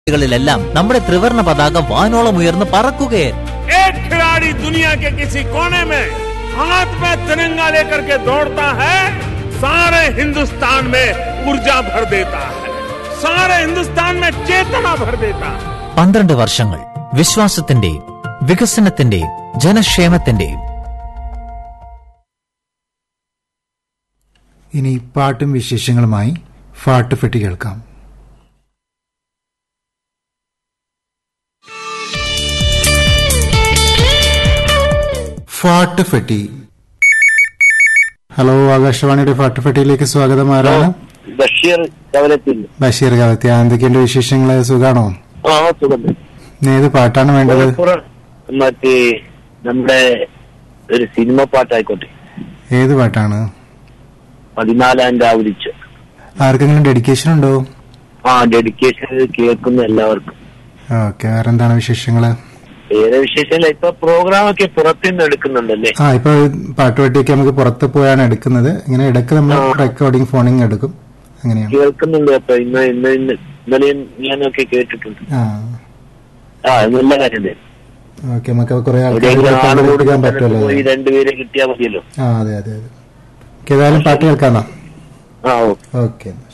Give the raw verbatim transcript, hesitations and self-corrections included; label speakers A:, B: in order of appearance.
A: കളിലെല്ലാം നമ്മുടെ ത്രിവർണ പതാക വാനോളം ഉയർന്ന് പറക്കുകയായിരുന്നു.
B: एक खिलाड़ी दुनिया के किसी कोने में हाथ में तिरंगा लेकर के दौड़ता है, सारे हिंदुस्तान में ऊर्जा भर देता है, सारे हिंदुस्तान में चेतना भर देता है.
A: പന്ത്രണ്ട് വർഷങ്ങൾ വിശ്വാസത്തിന്റെയും വികസനത്തിന്റെയും ജനക്ഷേമത്തിന്റെയും.
C: ഇനി പാട്ടും വിശേഷങ്ങളുമായി ഫാട്ട് ഫെട്ടി കേൾക്കാം. ഫാട്ട് ഫെട്ടി. ഹലോ, ആകാശവാണിയുടെ ഫാട്ട് ഫെട്ടിയിലേക്ക് സ്വാഗതം. ആരാണ്?
D: ബഷീർ കവലത്തിൽ.
C: ബഷീർ കവലത്തി. എന്തൊക്കെയുണ്ട് വിശേഷങ്ങള്? സുഖാണോ?
D: ആ, സുഖം.
C: ഏത് പാട്ടാണ് വേണ്ടത്?
D: മറ്റേ നമ്മുടെ ഒരു സിനിമ പാട്ടായിക്കോട്ടെ.
C: ഏത് പാട്ടാണ്?
D: പതിനാലാം രാവിലിച്ച്.
C: ആർക്കെങ്കിലും ഡെഡിക്കേഷൻ ഉണ്ടോ?
D: ആ, ഡെഡിക്കേഷൻ കേൾക്കുന്ന എല്ലാവർക്കും.
C: ഓക്കെ. വേറെന്താണ് വിശേഷങ്ങള്?
D: വേറെ വിശേഷമില്ല. ഇപ്പൊ പ്രോഗ്രാം ഒക്കെ പുറത്തുനിന്ന് എടുക്കുന്നുണ്ടല്ലേ?
C: ആ, ഇപ്പൊ പാട്ടുപെട്ടിയൊക്കെ നമുക്ക് പുറത്ത് പോയാണ് എടുക്കുന്നത്. ഇങ്ങനെ ഇടയ്ക്ക് നമ്മൾ റെക്കോർഡിംഗ് ഫോണിങ് എടുക്കും. അങ്ങനെയാണ്
D: കേൾക്കുന്നുണ്ട്. അപ്പൊ ഇന്ന് ഇന്ന് ഇന്ന് ഇന്നലെയും ഞാനൊക്കെ കേട്ടിട്ടുണ്ട്.
C: ആ
D: ആ നല്ല കാര്യം.
C: ഓക്കെ. നമുക്ക് കുറെ ആൾക്കാർ പറ്റുമല്ലോ.
D: രണ്ടുപേരെ കിട്ടിയാൽ മതിയല്ലോ.
C: ആ, അതെ അതെ അതെ. ഏതായാലും പാട്ട് കേൾക്കാന്നാ.
D: ആ,
C: ഓക്കെ.